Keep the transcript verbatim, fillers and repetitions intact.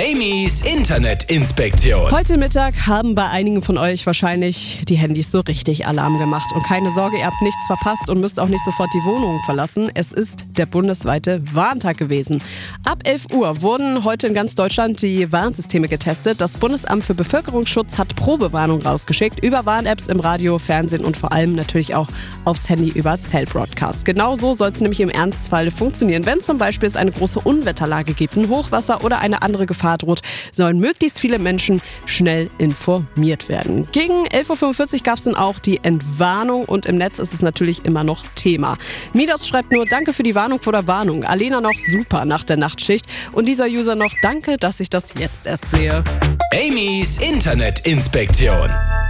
Amy's Internetinspektion. Heute Mittag haben bei einigen von euch wahrscheinlich die Handys so richtig Alarm gemacht. Und keine Sorge, ihr habt nichts verpasst und müsst auch nicht sofort die Wohnung verlassen. Es ist der bundesweite Warntag gewesen. Ab elf Uhr wurden heute in ganz Deutschland die Warnsysteme getestet. Das Bundesamt für Bevölkerungsschutz hat Probewarnung rausgeschickt über Warn-Apps im Radio, Fernsehen und vor allem natürlich auch aufs Handy über Cell Broadcast. Genau so soll es nämlich im Ernstfall funktionieren. Wenn zum Beispiel es eine große Unwetterlage gibt, ein Hochwasser oder eine andere Gefahr droht, sollen möglichst viele Menschen schnell informiert werden. Gegen elf Uhr fünfundvierzig gab es dann auch die Entwarnung und im Netz ist es natürlich immer noch Thema. Midos schreibt nur, danke für die Warnung vor der Warnung. Alena noch, super nach der Nachtschicht. Und dieser User noch, danke, dass ich das jetzt erst sehe. Amy's Internetinspektion.